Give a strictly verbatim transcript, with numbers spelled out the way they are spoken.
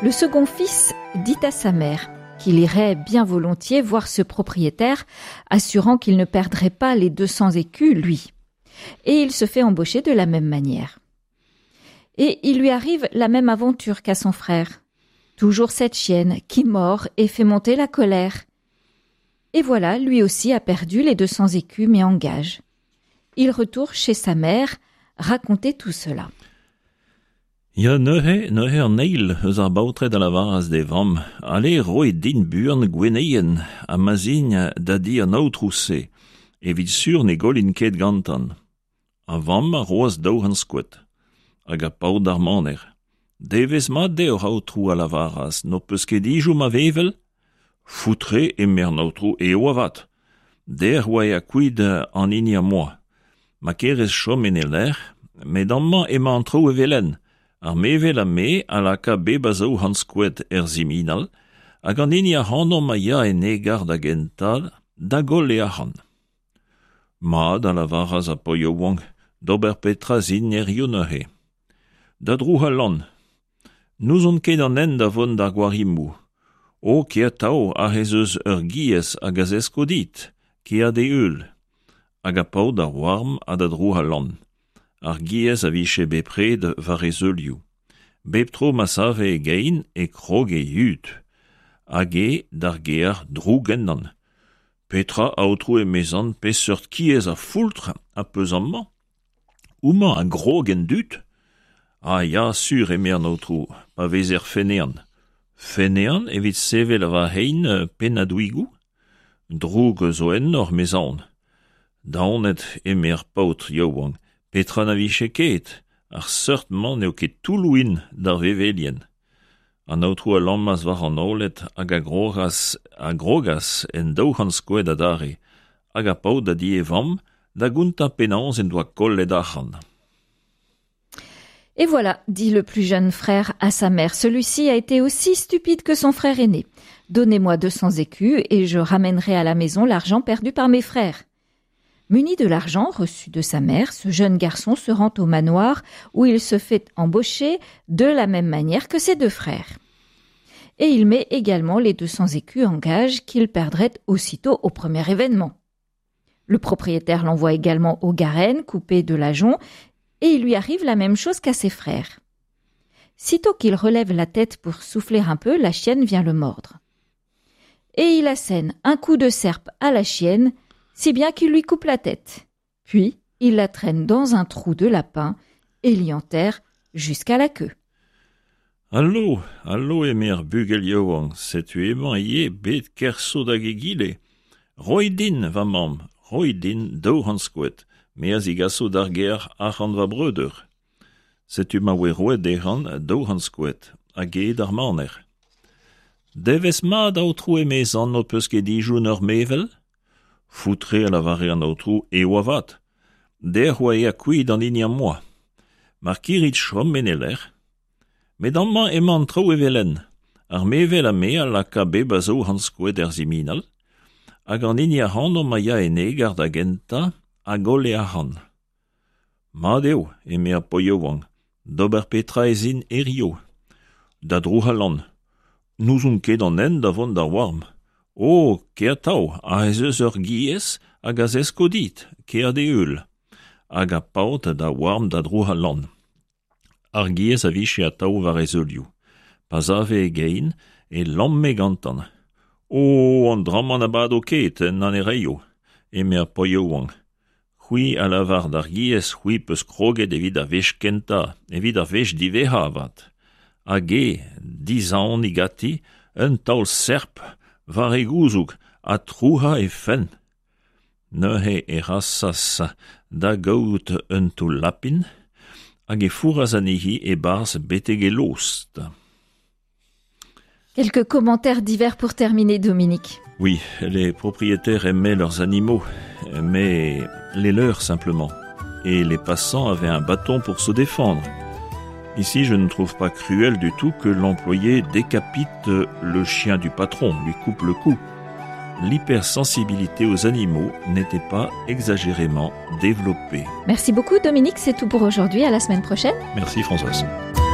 Le second fils dit à sa mère qu'il irait bien volontiers voir ce propriétaire, assurant qu'il ne perdrait pas les deux cents écus, lui. Et il se fait embaucher de la même manière. Et il lui arrive la même aventure qu'à son frère. Toujours cette chienne qui mord et fait monter la colère. Et voilà, lui aussi a perdu les deux cents écus, mais en gage. Il retourne chez sa mère, raconter tout cela. Ja neuhe, neuhe ar neil, eus ar baotred a lavaras de vam, ale roi din buan gweneien, a mazin da di an outrou se, evit sur ne golin ket gantan. A vam a roaz daou an skouet, hag a paout ar maner. Devez ma de ur outrou a lavaras, no peus ket ijou ma vevel? Foutre e mer noutrou eo avat. Der roa a kuit an ini a moa. Ma kerez chom en el er, met amman ema an trou e velen, ar mevel a me a la ka bebazo han skouet er ziminal, hag an ini a hanom a ya en egar da gental, da gol e a han. Ma da la varaz a poio wang, d'ober petra zin er yonehe. Da drou ha lan. Nous on ket an en da von da gwarimou. O kia tao a hezeus ur giez a gazesko dit, kia de eul. Hag a pao da warm a da drou ha lan. Ar giez a viche bepred var e zeulioù. Bep tro ma save e gein e krog e yud. Hag e d'ar gear drou gennan. Petra a outrou e mezan pe seurt kiez a foultre a peuzamman. Ouman a grog en dut. A ya sur e mer noutrou, pa vez er fenean. Fenean evit sevel a va hein pen a douigou. Droug zo en nor mezan. Daonet e mer paout yowang. Petra na viche ket, ar seurtman eo ket toulouin d'ar vevelien. An outrou a lammas war an olet hag a grogas, a grogas en daouhan skoued a dare, hag a paout da di e vam, da gunta penans en doa kollet achan. Et voilà, dit le plus jeune frère à sa mère. Celui-ci a été aussi stupide que son frère aîné. Donnez-moi deux cents écus et je ramènerai à la maison l'argent perdu par mes frères. Muni de l'argent reçu de sa mère, ce jeune garçon se rend au manoir où il se fait embaucher de la même manière que ses deux frères. Et il met également les deux cents écus en gage qu'il perdrait aussitôt au premier événement. Le propriétaire l'envoie également au Garenne, coupé de l'ajon, et il lui arrive la même chose qu'à ses frères. Sitôt qu'il relève la tête pour souffler un peu, la chienne vient le mordre. Et il assène un coup de serpe à la chienne, si bien qu'il lui coupe la tête. Puis, il la traîne dans un trou de lapin et l'y enterre jusqu'à la queue. Allo, allo emer bugel yowang, setu eman ye bet kerso da gegile. Roidin va mam, roidin dou han skouet, me a zigaso d'ar ger achan va breuder. Setu ma we roed eran dou han skouet, a ge d'ar maner. Devez ma da outrou e mezan no peus ket ijoun ur mevel? Foutre a la vare an outrou e oavat. Der roa e a kuit an ini a moa. Mar kirit chom en el er. Met amman eman trao e velen. Ar mevel a me a la ka bebazo han skouet er ziminal. Hag an ini a han o ma ya en egar da genta a gol e a han. Ma deo e me a poio wang. D'ober petra e zin e rio. Da drou ha lan. Nous on ket an en da vont da warm. O, ke a tao, a hezeus ur giez hag a zesko dit, ke a de eul. Hag a paout da warm da drou ha lan. Ar giez a viche a tao var e zeulioù. Pas ave e gein e lam me gantan. O, an draman a bad o ket en an e reio, e me a poio wang. Hui a lavar d'ar giez hui peus kroget evit a vech kenta, evit a vech diveha avat. Hag e, dizan i gati, un taol serp, var e gouzoug, a trouha e fen. Neuhe e rassas da gaout un tou lapin, hag e fouraz anihi e bars beteg e lost. Quelques commentaires divers pour terminer, Dominique. Oui, les propriétaires aimaient leurs animaux, mais les leurs simplement. Et les passants avaient un bâton pour se défendre. Ici, je ne trouve pas cruel du tout que l'employé décapite le chien du patron, lui coupe le cou. L'hypersensibilité aux animaux n'était pas exagérément développée. Merci beaucoup Dominique, c'est tout pour aujourd'hui, à la semaine prochaine. Merci Françoise.